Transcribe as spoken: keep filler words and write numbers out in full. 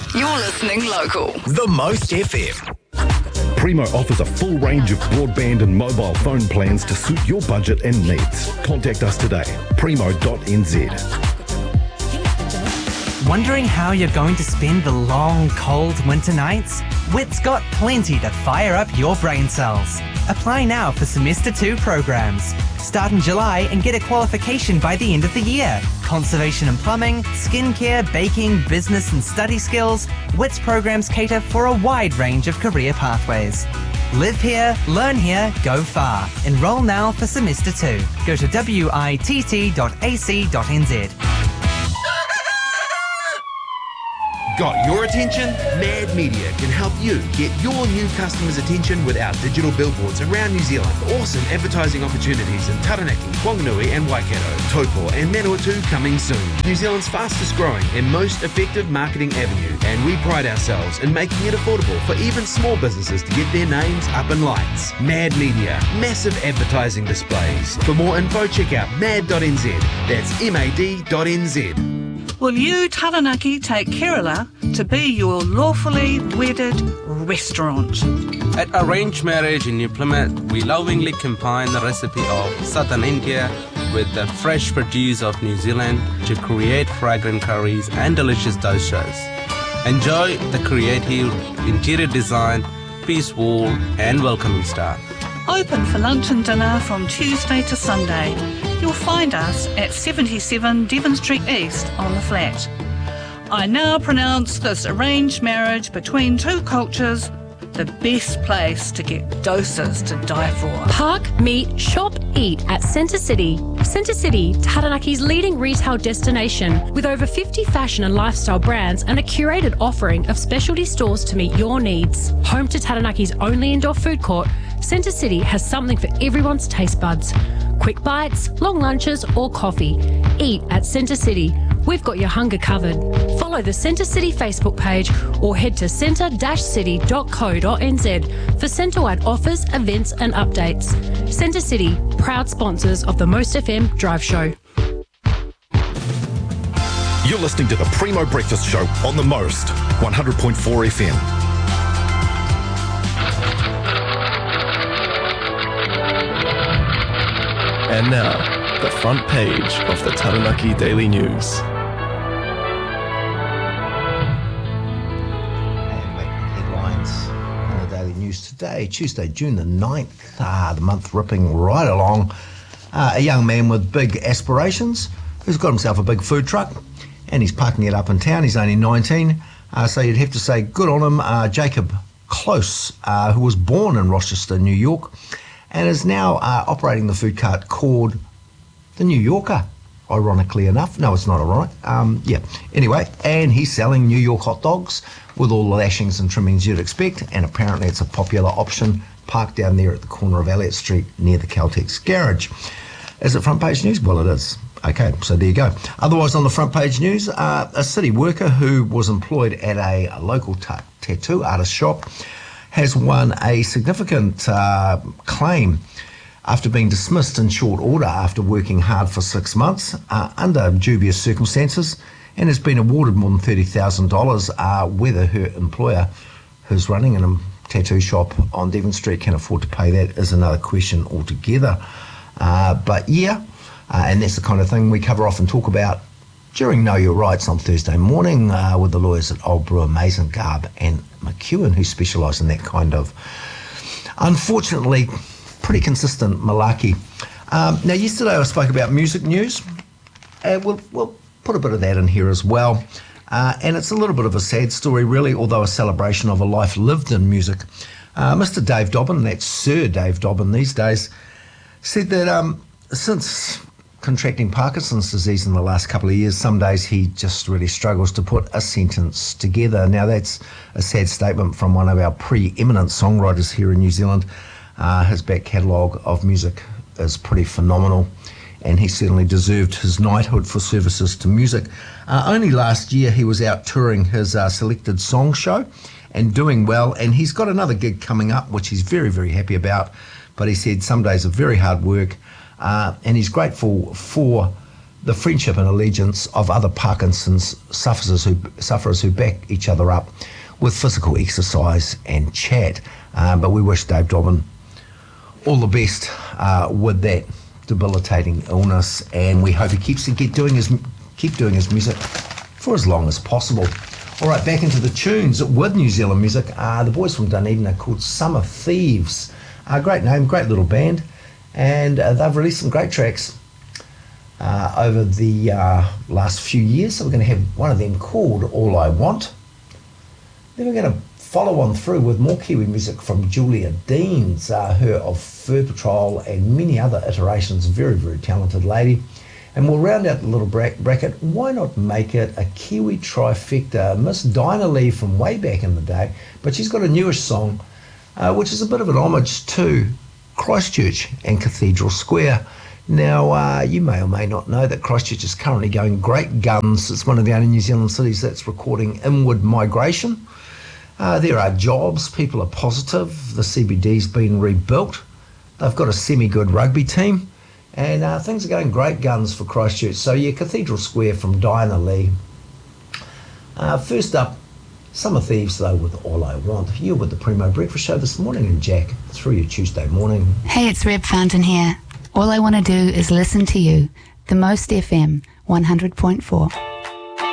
You're listening local. The Most F M. Primo offers a full range of broadband and mobile phone plans to suit your budget and needs. Contact us today, primo dot n z. Wondering how you're going to spend the long, cold winter nights? Wit's got plenty to fire up your brain cells. Apply now for Semester two programs. Start in July and get a qualification by the end of the year. Conservation and plumbing, skincare, baking, business and study skills. Wit's programs cater for a wide range of career pathways. Live here, learn here, go far. Enrol now for Semester two. Go to witt dot a c dot n z. Got your attention? Mad Media can help you get your new customers' attention with our digital billboards around New Zealand. Awesome advertising opportunities in Taranaki, Whanganui and Waikato, Taupo and Manawatu coming soon. New Zealand's fastest growing and most effective marketing avenue, and we pride ourselves in making it affordable for even small businesses to get their names up in lights. Mad Media, massive advertising displays. For more info, check out mad dot n z. That's M A D dot N Z. Will you, Taranaki, take Kerala to be your lawfully wedded restaurant? At Arranged Marriage in New Plymouth, we lovingly combine the recipe of southern India with the fresh produce of New Zealand to create fragrant curries and delicious dosas. Enjoy the creative interior design, peace wall and welcoming staff. Open for lunch and dinner from Tuesday to Sunday. You'll find us at seventy-seven Devon Street East on the flat. I now pronounce this arranged marriage between two cultures the best place to get doses to die for. Park, meet, shop, eat at Centre City. Centre City, Taranaki's leading retail destination with over fifty fashion and lifestyle brands and a curated offering of specialty stores to meet your needs. Home to Taranaki's only indoor food court, Centre City has something for everyone's taste buds. Quick bites, long lunches or coffee. Eat at Centre City. We've got your hunger covered. Follow the Centre City Facebook page or head to centre dash city dot co dot n z for Centre-wide offers, events and updates. Centre City, proud sponsors of the Most F M Drive Show. You're listening to the Primo Breakfast Show on the Most, one hundred point four F M. And now, the front page of the Taranaki Daily News. And making headlines in the Daily News today, Tuesday, June the ninth, ah, the month ripping right along. Uh, a young man with big aspirations who's got himself a big food truck and he's parking it up in town. He's only nineteen, uh, so you'd have to say good on him. Uh, Jacob Close, uh, who was born in Rochester, New York, and is now uh, operating the food cart called the New Yorker, ironically enough. No, it's not ironic. Um, yeah, anyway, and he's selling New York hot dogs with all the lashings and trimmings you'd expect, and apparently it's a popular option, parked down there at the corner of Elliott Street near the Caltex garage. Is it front page news? Well, it is. Okay, so there you go. Otherwise, on the front page news, uh, a city worker who was employed at a local t- tattoo artist shop has won a significant uh, claim after being dismissed in short order after working hard for six months uh, under dubious circumstances, and has been awarded more than thirty thousand dollars. Uh, whether her employer, who's running a tattoo shop on Devon Street, can afford to pay that is another question altogether. Uh, but yeah, uh, and that's the kind of thing we cover off and talk about during Know Your Rights on Thursday morning uh, with the lawyers at Old Brewer, Mason, Garb and McEwen, who specialise in that kind of, unfortunately, pretty consistent malarkey. Um, now, yesterday I spoke about music news, and we'll, we'll put a bit of that in here as well. Uh, and it's a little bit of a sad story, really, although a celebration of a life lived in music. Uh, Mister Dave Dobbyn, that's Sir Dave Dobbyn these days, said that um, since contracting Parkinson's disease in the last couple of years, some days he just really struggles to put a sentence together. Now, that's a sad statement from one of our preeminent songwriters here in New Zealand. Uh, his back catalogue of music is pretty phenomenal, and he certainly deserved his knighthood for services to music. Uh, only last year he was out touring his uh, selected song show and doing well, and he's got another gig coming up, which he's very, very happy about. But he said some days are very hard work, uh, and he's grateful for the friendship and allegiance of other Parkinson's sufferers who, sufferers who back each other up with physical exercise and chat. Um, but we wish Dave Dobbin all the best uh, with that debilitating illness, and we hope he keeps to get doing his keep doing his music for as long as possible. All right, back into the tunes with New Zealand music. Uh, the boys from Dunedin are called Summer Thieves. Uh, great name, great little band, and uh, they've released some great tracks uh, over the uh, last few years. So we're going to have one of them called All I Want. Then we're going to follow on through with more Kiwi music from Julia Deans, uh, her of Fur Patrol and many other iterations. Very, very talented lady. And we'll round out the little bracket. Why not make it a Kiwi trifecta? Miss Dinah Lee from way back in the day, but she's got a newish song, uh, which is a bit of an homage to Christchurch and Cathedral Square. Now, uh, you may or may not know that Christchurch is currently going great guns. It's one of the only New Zealand cities that's recording inward migration. Uh, there are jobs, people are positive, the C B D's been rebuilt, they've got a semi-good rugby team, and uh, things are going great guns for Christchurch. So yeah, Cathedral Square from Dinah Lee. Uh, first up, Summer Thieves though with All I Want. You're with the Primo Breakfast Show this morning, and Jack through your Tuesday morning. Hey, it's Reb Fountain here. All I want to do is listen to you. The Most F M one hundred point four.